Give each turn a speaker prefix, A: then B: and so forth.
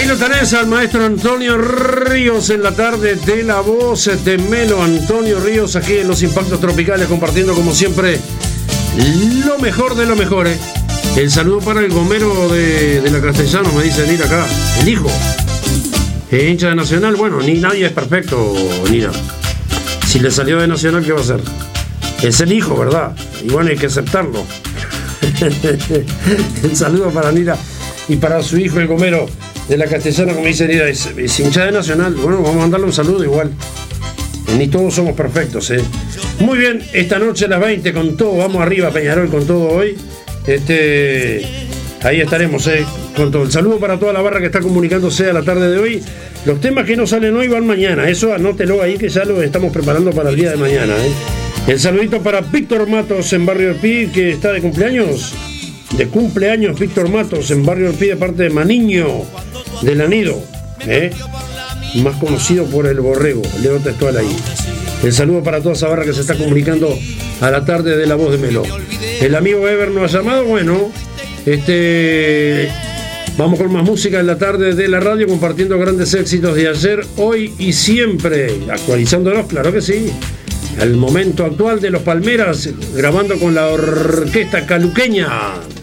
A: Ahí lo tenés al maestro Antonio Ríos en la tarde de La Voz de Melo. Antonio Ríos aquí en Los Impactos Tropicales, compartiendo como siempre lo mejor de lo mejor. El saludo para el gomero de la Castellano, me dice Nira acá, el hijo. Hincha de Nacional, bueno, ni nadie es perfecto, Nira. Si le salió de Nacional, ¿qué va a hacer? Es el hijo, ¿verdad? Y bueno, hay que aceptarlo. El saludo para Nira y para su hijo, el gomero de la Castellana, como dice Nira, es hincha de Nacional. Bueno, vamos a mandarle un saludo igual. Ni todos somos perfectos, ¿eh? Muy bien, esta noche a las 20 con todo, vamos arriba, Peñarol, con todo hoy. Ahí estaremos, con todo. El saludo para toda la barra que está comunicándose a la tarde de hoy. Los temas que no salen hoy van mañana, eso anótelo ahí que ya lo estamos preparando para el día de mañana, El saludito para Víctor Matos en Barrio Orpí, que está de cumpleaños. De cumpleaños Víctor Matos en Barrio Orpí, de parte de Maniño del Anido, más conocido por el Borrego, leo textual ahí. El saludo para toda esa barra que se está comunicando a la tarde de La Voz de Melo. El amigo Ever nos ha llamado, bueno, vamos con más música en la tarde de la radio, compartiendo grandes éxitos de ayer, hoy y siempre, actualizándolos, claro que sí. El momento actual de los Palmeras, grabando con la orquesta caluqueña.